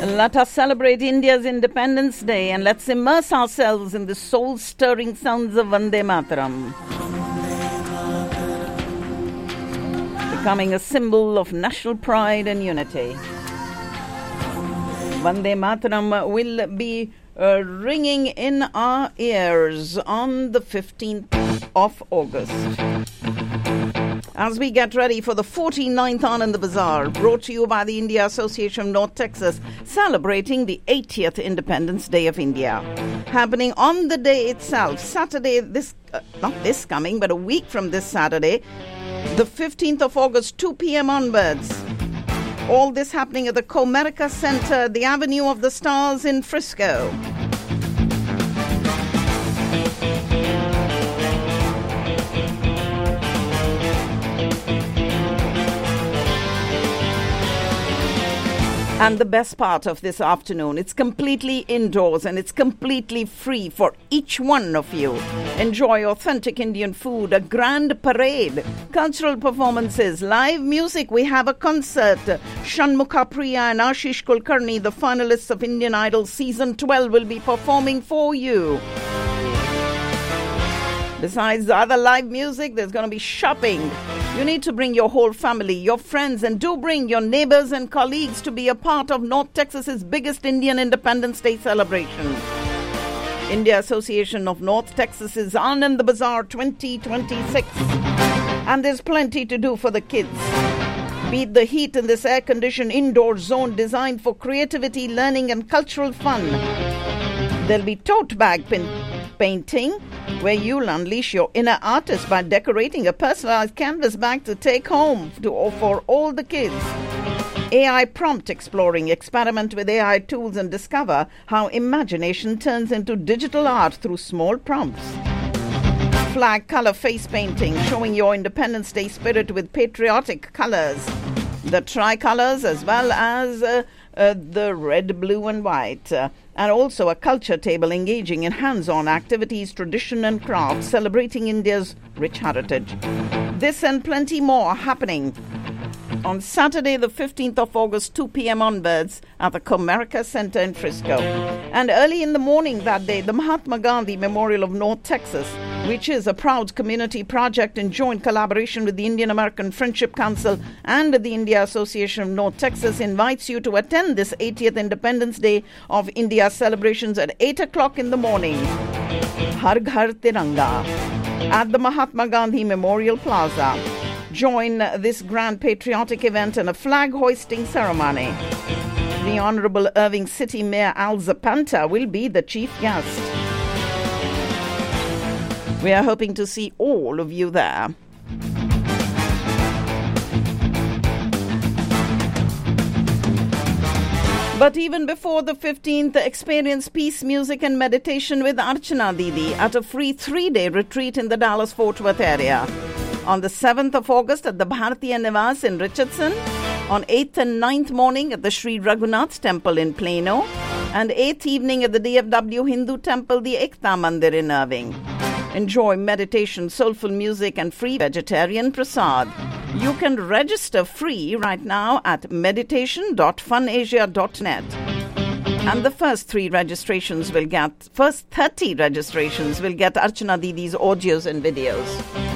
Let us celebrate India's Independence Day and let's immerse ourselves in the soul-stirring sounds of Vande Mataram, becoming a symbol of national pride and unity. Vande Mataram will be ringing in our ears on the 15th of August. As we get ready for the 49th Anand Bazaar, brought to you by the India Association of North Texas, celebrating the 80th Independence Day of India. Happening on the day itself, Saturday, not this coming, but a week from this Saturday, the 15th of August, 2 p.m. onwards. All this happening at the Comerica Center, the Avenue of the Stars in Frisco. And the best part of this afternoon, it's completely indoors and it's completely free for each one of you. Enjoy authentic Indian food, a grand parade, cultural performances, live music. We have a concert. Shanmukha Priya and Ashish Kulkarni, the finalists of Indian Idol Season 12, will be performing for you. Besides the other live music, there's going to be shopping. You need to bring your whole family, your friends, and do bring your neighbors and colleagues to be a part of North Texas's biggest Indian Independence Day celebration. India Association of North Texas's Anand Bazaar 2026. And there's plenty to do for the kids. Beat the heat in this air-conditioned indoor zone designed for creativity, learning, and cultural fun. There'll be tote bag painting, where you'll unleash your inner artist by decorating a personalized canvas bag to take home for all the kids. AI prompt exploring. Experiment with AI tools and discover how imagination turns into digital art through small prompts. Flag color face painting, showing your Independence Day spirit with patriotic colors. The tricolors as well as the red, blue and white. And also a culture table engaging in hands-on activities, tradition and craft, celebrating India's rich heritage. This and plenty more happening on Saturday, the 15th of August, 2 p.m. onwards at the Comerica Center in Frisco. And early in the morning that day, the Mahatma Gandhi Memorial of North Texas, which is a proud community project in joint collaboration with the Indian-American Friendship Council and the India Association of North Texas, invites you to attend this 80th Independence Day of India celebrations at 8 o'clock in the morning. Har Ghar Tiranga at the Mahatma Gandhi Memorial Plaza. Join this grand patriotic event and a flag hoisting ceremony. The Honorable Irving City Mayor Al Zapanta will be the chief guest. We are hoping to see all of you there. But even before the 15th, experience peace, music and meditation with Archana Didi at a free 3-day retreat in the Dallas-Fort Worth area. On the 7th of August at the Bharatiya Nivas in Richardson, on 8th and 9th morning at the Sri Raghunath Temple in Plano, and 8th evening at the DFW Hindu Temple, the Ekta Mandir in Irving. Enjoy meditation, soulful music and free vegetarian prasad. You can register free right now at meditation.funasia.net. And the first 30 registrations will get Archana Didi's audios and videos.